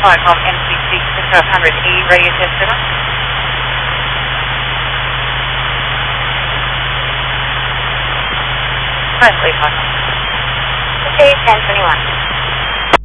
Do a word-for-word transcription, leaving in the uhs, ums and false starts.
Qualcomm M C C six hundred E radio test center. Mostly Qualcomm. Okay, ten twenty-one.